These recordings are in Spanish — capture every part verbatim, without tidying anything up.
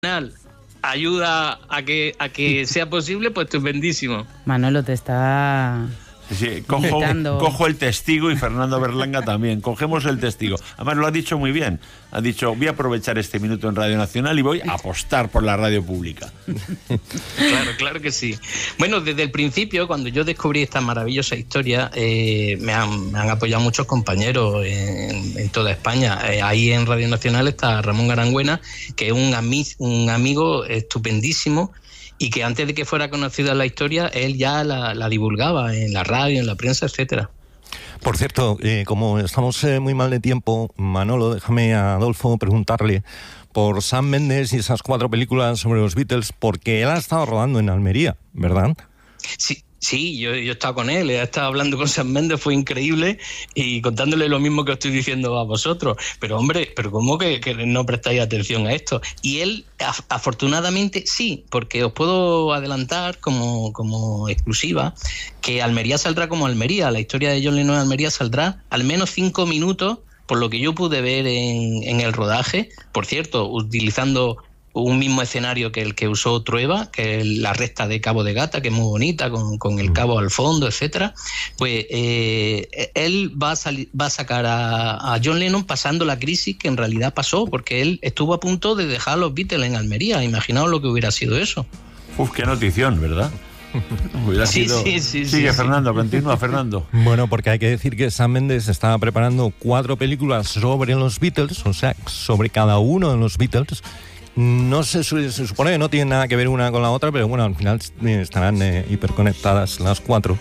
ayuda a que a que sea posible, pues estupendísimo. Manolo te está... Sí, cojo, cojo el testigo y Fernando Berlanga también. Cogemos el testigo. Además lo ha dicho muy bien. Ha dicho, voy a aprovechar este minuto en Radio Nacional y voy a apostar por la radio pública. Claro, claro que sí. Bueno, desde el principio, cuando yo descubrí esta maravillosa historia, eh, me, han, me han apoyado muchos compañeros en, en toda España. Eh, ahí en Radio Nacional está Ramón Garangüena, que es un, ami- un amigo estupendísimo, y que antes de que fuera conocida la historia, él ya la, la divulgaba en la radio, en la prensa, etcétera. Por cierto, eh, como estamos eh, muy mal de tiempo, Manolo, déjame a Adolfo preguntarle por Sam Mendes y esas cuatro películas sobre los Beatles, porque él ha estado rodando en Almería, ¿verdad? Sí. Sí, yo, yo he estado con él, he estado hablando con Sam Mendes, fue increíble, y contándole lo mismo que os estoy diciendo a vosotros. Pero hombre, pero ¿cómo que, que no prestáis atención a esto? Y él, af- afortunadamente, sí, porque os puedo adelantar como, como exclusiva que Almería saldrá como Almería. La historia de John Lennon en Almería saldrá al menos cinco minutos, por lo que yo pude ver en, en el rodaje. Por cierto, utilizando un mismo escenario que el que usó Trueba, que es la recta de Cabo de Gata, que es muy bonita, con, con el cabo al fondo, etcétera. Pues eh, él va a, sali- va a sacar a, a John Lennon pasando la crisis que en realidad pasó, porque él estuvo a punto de dejar a los Beatles en Almería. Imaginaos lo que hubiera sido eso. Uf, qué notición, ¿verdad? Hubiera Sí, sido... sí, sí, Sigue, sí, Fernando, continúa, Fernando. Bueno, porque hay que decir que Sam Mendes estaba preparando cuatro películas sobre los Beatles, o sea, sobre cada uno de los Beatles. No se, se supone que no tienen nada que ver una con la otra, pero bueno, al final estarán eh, hiperconectadas las cuatro.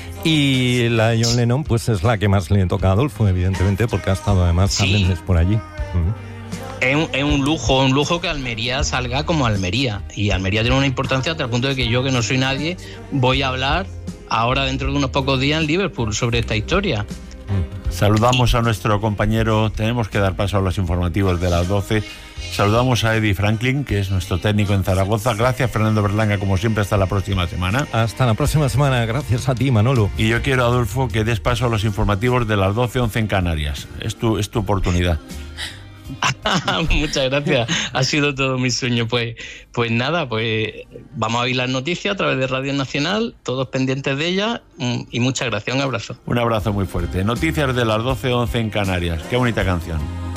Y la de John Lennon, pues es la que más le toca a Adolfo, evidentemente, porque ha estado además Sam Sí. Mendes por allí. Uh-huh. Es un, es un lujo, un lujo que Almería salga como Almería. Y Almería tiene una importancia hasta el punto de que yo, que no soy nadie, voy a hablar ahora dentro de unos pocos días en Liverpool sobre esta historia. Saludamos a nuestro compañero, tenemos que dar paso a los informativos de las doce. Saludamos a Eddie Franklin, que es nuestro técnico en Zaragoza. Gracias, Fernando Berlanga, como siempre, hasta la próxima semana. Hasta la próxima semana, gracias a ti, Manolo. Y yo quiero, Adolfo, que des paso a los informativos de las doce once en Canarias. Es tu, es tu oportunidad. Muchas gracias, ha sido todo mi sueño. Pues, pues nada, pues vamos a oír las noticias a través de Radio Nacional, todos pendientes de ellas, y muchas gracias, un abrazo. Un abrazo muy fuerte. Noticias de las doce once en Canarias. Qué bonita canción.